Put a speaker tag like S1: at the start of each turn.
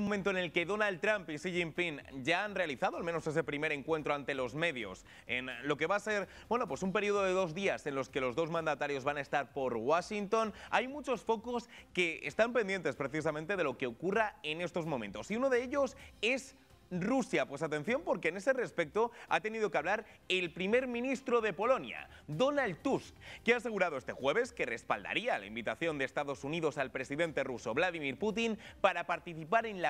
S1: Un momento en el que Donald Trump y Xi Jinping ya han realizado al menos ese primer encuentro ante los medios, en lo que va a ser, bueno, pues un periodo de 2 días en los que los dos mandatarios van a estar por Washington. Hay muchos focos que están pendientes precisamente de lo que ocurra en estos momentos, y uno de ellos es Rusia. Pues atención, porque en ese respecto ha tenido que hablar el primer ministro de Polonia, Donald Tusk, que ha asegurado este jueves que respaldaría la invitación de Estados Unidos al presidente ruso Vladimir Putin para participar en la